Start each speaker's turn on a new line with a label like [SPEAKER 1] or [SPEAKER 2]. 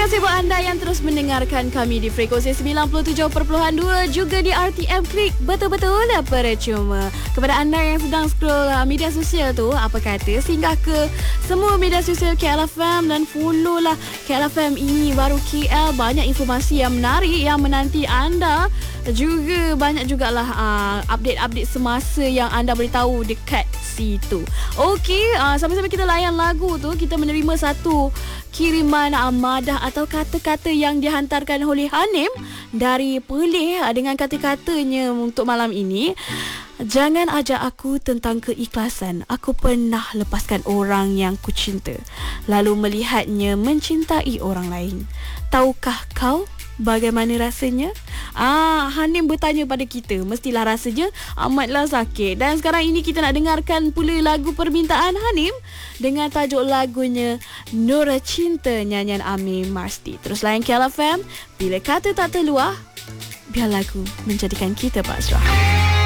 [SPEAKER 1] kasih buat anda yang terus mendengarkan kami di frekuensi 97.2 juga di RTM Klik. Betul-betul percuma. Kepada anda yang sedang scroll media sosial tu, apa kata singgah ke semua media sosial KLFM dan follow lah KLFM ini baru KL. Banyak informasi yang menarik yang menanti anda. Juga banyak jugalah update-update semasa yang anda boleh tahu dekat situ. Okey, sambil-sambil kita layan lagu tu, kita menerima satu kiriman madah atau kata-kata yang dihantarkan oleh Hanim dari Perlis dengan kata-katanya untuk malam ini. Jangan ajak aku tentang keikhlasan. Aku pernah lepaskan orang yang ku cinta, lalu melihatnya mencintai orang lain. Tahukah kau bagaimana rasanya? Hanim bertanya pada kita. Mestilah rasanya amatlah sakit. Dan sekarang ini kita nak dengarkan pula lagu permintaan Hanim dengan tajuk lagunya Nur Cinta, nyanyian Amir Marsdi. Terus layan KLFM. Bila kata tak terluah, biar lagu menjadikan kita pasrah.